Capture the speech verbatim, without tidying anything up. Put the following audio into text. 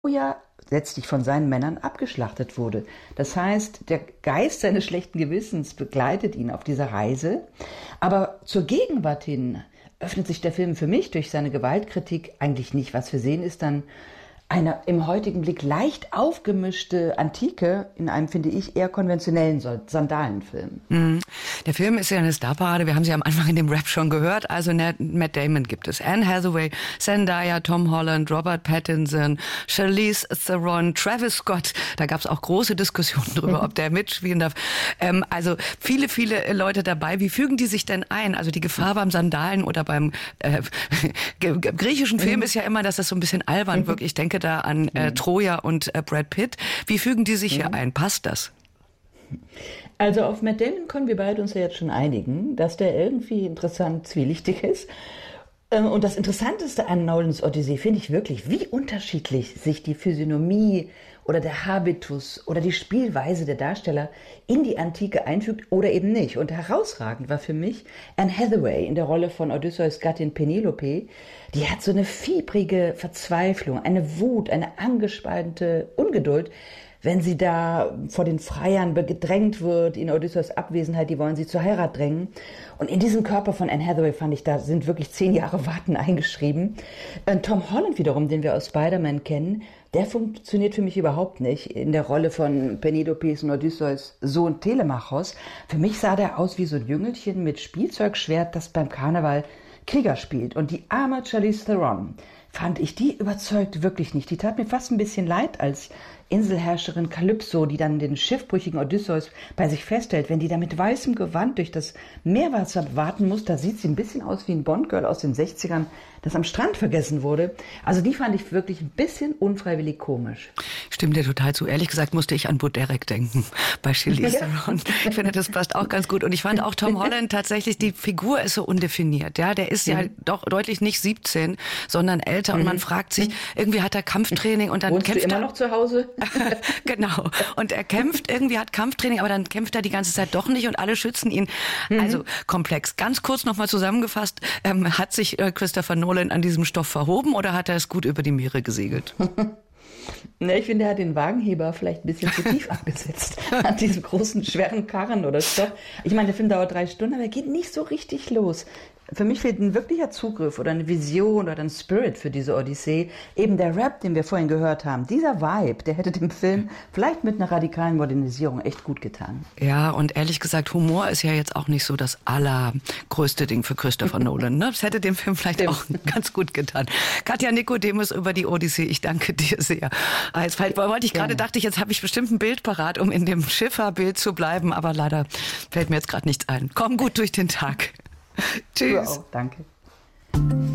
ja letztlich von seinen Männern abgeschlachtet wurde. Das heißt, der Geist seines schlechten Gewissens begleitet ihn auf dieser Reise. Aber zur Gegenwart hin öffnet sich der Film für mich durch seine Gewaltkritik eigentlich nicht. Was wir sehen, ist dann eine im heutigen Blick leicht aufgemischte Antike in einem, finde ich, eher konventionellen Sandalenfilm. Mm. Der Film ist ja eine Starparade. Wir haben sie am Anfang in dem Rap schon gehört. Also Matt Damon gibt es, Anne Hathaway, Zendaya, Tom Holland, Robert Pattinson, Charlize Theron, Travis Scott. Da gab es auch große Diskussionen darüber, ob der mitspielen darf. Ähm, also viele, viele Leute dabei. Wie fügen die sich denn ein? Also die Gefahr beim Sandalen oder beim äh, griechischen Film ist ja immer, dass das so ein bisschen albern wirkt. Ich denke da an äh, Troja und äh, Brad Pitt. Wie fügen die sich hier ein? Passt das? Also auf Matt Damon können wir beide uns ja jetzt schon einigen, dass der irgendwie interessant zwielichtig ist. Und das Interessanteste an Nolans Odyssee finde ich wirklich, wie unterschiedlich sich die Physiognomie oder der Habitus oder die Spielweise der Darsteller in die Antike einfügt oder eben nicht. Und herausragend war für mich Anne Hathaway in der Rolle von Odysseus Gattin Penelope. Die hat so eine fiebrige Verzweiflung, eine Wut, eine angespannte Ungeduld, wenn sie da vor den Freiern gedrängt wird, in Odysseus Abwesenheit, die wollen sie zur Heirat drängen. Und in diesem Körper von Anne Hathaway fand ich, da sind wirklich zehn Jahre Warten eingeschrieben. Und Tom Holland wiederum, den wir aus Spider-Man kennen, der funktioniert für mich überhaupt nicht in der Rolle von Penelopes und Odysseus Sohn Telemachos. Für mich sah der aus wie so ein Jüngelchen mit Spielzeugschwert, das beim Karneval Krieger spielt. Und die arme Charlize Theron, fand ich, die überzeugt wirklich nicht. Die tat mir fast ein bisschen leid als Inselherrscherin Kalypso, die dann den schiffbrüchigen Odysseus bei sich festhält. Wenn die da mit weißem Gewand durch das Meerwasser warten muss, da sieht sie ein bisschen aus wie ein Bond-Girl aus den sechzigern, das am Strand vergessen wurde. Also die fand ich wirklich ein bisschen unfreiwillig komisch. Stimmt dir total zu. Ehrlich gesagt musste ich an Boderek denken bei Charlize Theron. Ich finde, das passt auch ganz gut. Und ich fand auch Tom Holland tatsächlich, die Figur ist so undefiniert. Ja, der ist ja doch deutlich nicht siebzehn, sondern älter. Und man fragt sich, irgendwie hat er Kampftraining und dann Wohnst kämpft du immer er noch zu Hause? Genau. Und er kämpft, irgendwie hat Kampftraining, aber dann kämpft er die ganze Zeit doch nicht und alle schützen ihn. Mhm. Also komplex. Ganz kurz nochmal zusammengefasst, ähm, hat sich äh, Christopher Nolan an diesem Stoff verhoben oder hat er es gut über die Meere gesegelt? Ne, ich finde, er hat den Wagenheber vielleicht ein bisschen zu tief abgesetzt an diesem großen, schweren Karren oder Stoff. Ich meine, der Film dauert drei Stunden, aber er geht nicht so richtig los. Für mich fehlt ein wirklicher Zugriff oder eine Vision oder ein Spirit für diese Odyssee. Eben der Rap, den wir vorhin gehört haben, dieser Vibe, der hätte dem Film vielleicht mit einer radikalen Modernisierung echt gut getan. Ja, und ehrlich gesagt, Humor ist ja jetzt auch nicht so das allergrößte Ding für Christopher Nolan. Ne? Das hätte dem Film vielleicht Stimmt. auch ganz gut getan. Katja Nikodemus über die Odyssee, ich danke dir sehr. Jetzt wollte ich gerade, dachte ich, jetzt habe ich bestimmt ein Bild parat, um in dem Schifferbild zu bleiben, aber leider fällt mir jetzt gerade nichts ein. Komm gut durch den Tag. Tschüss. Du auch, danke.